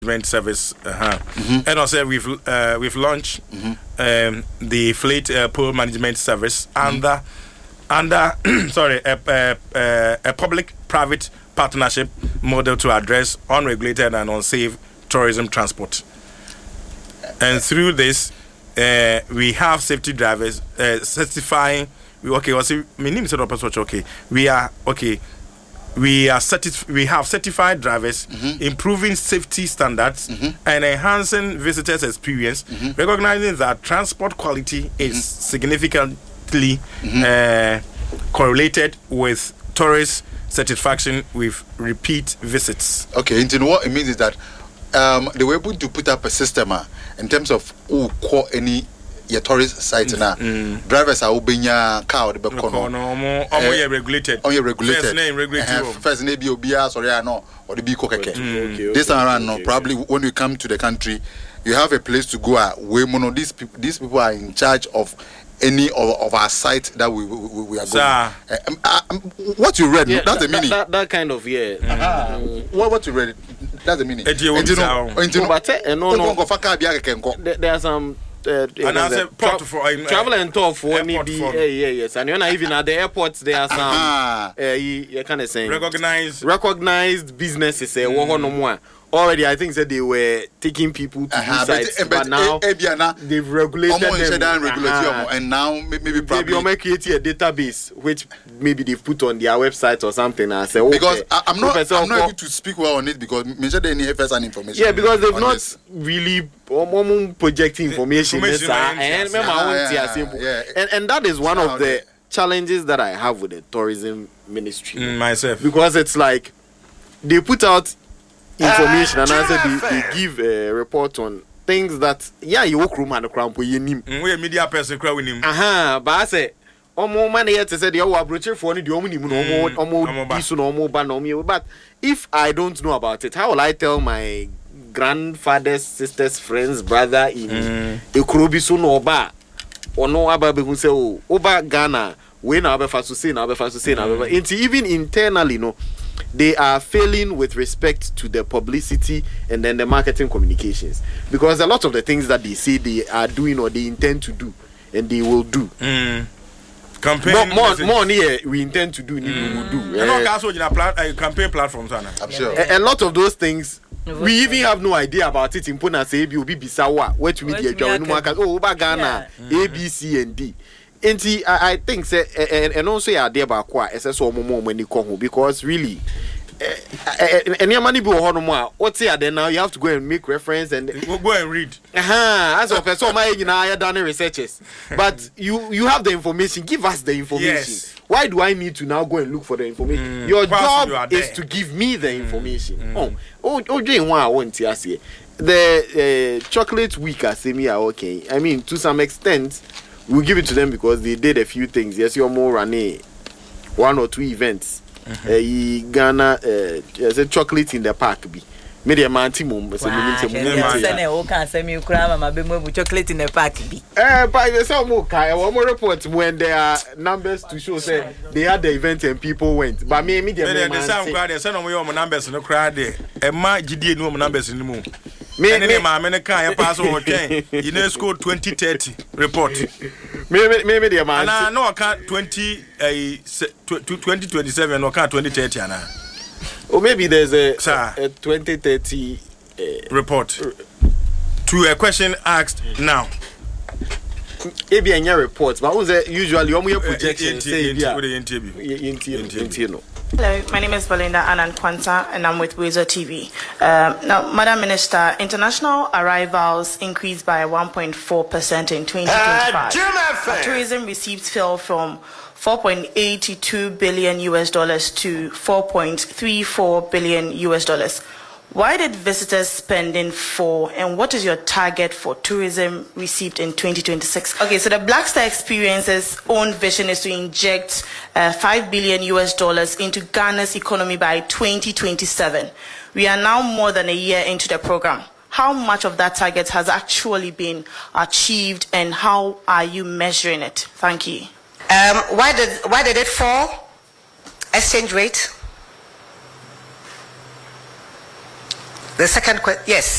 service, and also we've launched the fleet pool management service under a public-private partnership model to address unregulated and unsafe tourism transport. And through this, we have safety drivers certifying. We have certified drivers, improving safety standards and enhancing visitors' experience, recognizing that transport quality is significantly correlated with tourist satisfaction with repeat visits. Okay, and what it means is that they were able to put up a system in terms of any tourist site now. Drivers are obeying car the regulated. First name be obia sorry no or the be kokeke. This time around no, probably when you come to the country you have a place to go where these people are in charge of any of our sites that we are going. What you read, that's the meaning. That kind of what you read, that's the meaning. There are some travel and tour for any yes, and you're even at the airports. There are some you kind of saying recognized businesses. Already, I think that they were taking people to these sites, but now they've regulated them. And now maybe create a database which maybe they've put on their website or something. I say, okay, because I'm not able to speak well on it because mention any FS and information. Yeah, because they've not really projecting information. And that is one of the challenges that I have with the tourism ministry myself, because it's like they put out information and answer they give a report on things that you walk room and cramp we media person crowd with him. But I say money to say the approach for the but if I don't know about it, how will I tell my grandfather's sister's friends brother in Ekrobiso no ba or no ababe who say oba Ghana we na be say even internally no, they are failing with respect to the publicity and then the marketing communications, because a lot of the things that they say they are doing or they intend to do and they will do. Campaign more near we intend to do, we will do. Campaign platforms, I'm sure. A lot of those things we even have no idea about it. In Puna say Bisawa, where to media Ghana, A, B, C, and D. And I think and also there more because really any money be what's here then now you have to go and make reference and go and read. As a person I done researches, but you have the information. Give us the information. Yes. Why do I need to now go and look for the information? Your job is to give me the information. The chocolate week okay. I mean, to some extent we'll give it to them because they did a few things. Yes, you're more running 1 or 2 events. Ghana, a chocolate in the park. Media mantimum, chocolate in the park. By the some more reports when there are numbers to show say they had the event and people went. But me media numbers in the crowd there. A my GD no numbers in the moon. UNESCO 2030 report. Maybe the man. And I know I can't 2027 or can't 2030 now. Or maybe there's a 2030 report. To a question asked now. Maybe a report, but was usually on your projection? Hello, my name is Belinda Anand-Kwanta and I'm with Wezo TV. Now, Madam Minister, international arrivals increased by 1.4% in 2025. Tourism receipts fell from $4.82 billion to $4.34 billion. Why did visitors spending fall, and what is your target for tourism received in 2026? Okay, so the Black Star Experience's own vision is to inject $5 billion into Ghana's economy by 2027. We are now more than a year into the program. How much of that target has actually been achieved, and how are you measuring it? Thank you. Why did it fall? Exchange rate. The second question, yes.